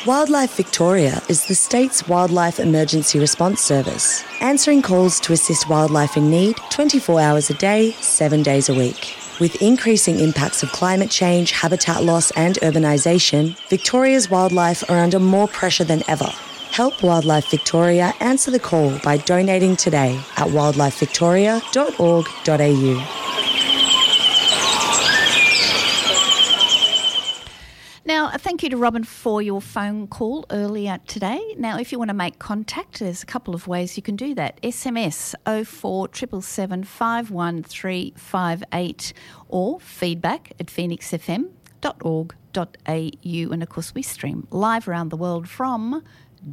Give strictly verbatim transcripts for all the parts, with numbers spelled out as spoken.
Wildlife Victoria is the state's wildlife emergency response service, answering calls to assist wildlife in need twenty-four hours a day, seven days a week. With increasing impacts of climate change, habitat loss and urbanisation, Victoria's wildlife are under more pressure than ever. Help Wildlife Victoria answer the call by donating today at wildlife victoria dot org dot a u. Now, thank you to Robin for your phone call earlier today. Now, if you want to make contact, there's a couple of ways you can do that. S M S oh four seven seven seven five one three five eight or feedback at phoenix f m dot org dot a u. And, of course, we stream live around the world from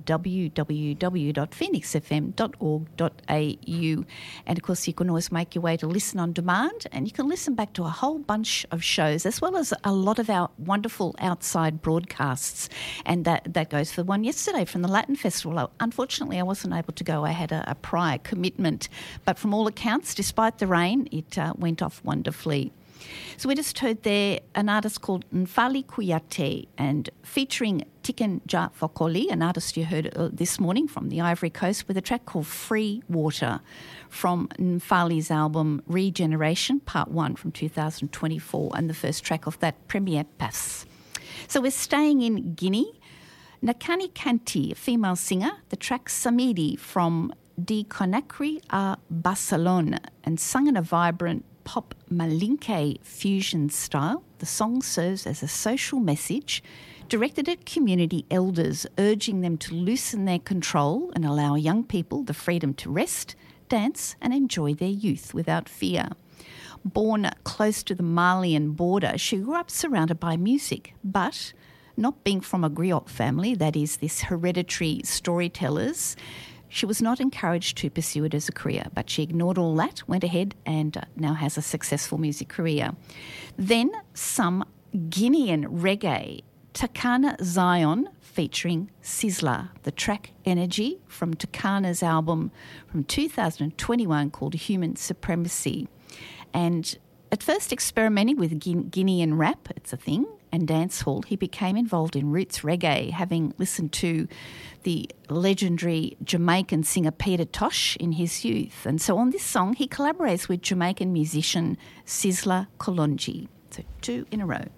w w w dot phoenix f m dot org dot a u. And, of course, you can always make your way to listen on demand, and you can listen back to a whole bunch of shows as well as a lot of our wonderful outside broadcasts. And that, that goes for the one yesterday from the Latin Festival. Unfortunately, I wasn't able to go. I had a, a prior commitment. But from all accounts, despite the rain, it uh, went off wonderfully. So we just heard there an artist called Nfali Kuyate, and featuring Tiken Jah Fakoly, an artist you heard uh, this morning from the Ivory Coast, with a track called Free Water from Nfali's album Regeneration Part one from two thousand twenty-four, and the first track of that, Premier Pass. So we're staying in Guinea. Nakani Kanti, a female singer, the track Samidi from Di Conakry a Barcelona, and sung in a vibrant pop Malinke fusion style. The song serves as a social message directed at community elders, urging them to loosen their control and allow young people the freedom to rest, dance and enjoy their youth without fear. Born close to the Malian border, she grew up surrounded by music, but not being from a griot family, that is this hereditary storytellers, she was not encouraged to pursue it as a career, but she ignored all that, went ahead and now has a successful music career. Then some Guinean reggae, Takana Zion featuring Sizzla, the track Energy from Takana's album from two thousand twenty-one called Human Supremacy. And at first experimenting with Guinean rap, it's a thing, and dancehall, he became involved in roots reggae, having listened to the legendary Jamaican singer Peter Tosh in his youth. And so on this song, he collaborates with Jamaican musician Sizzla Kalonji. So two in a row.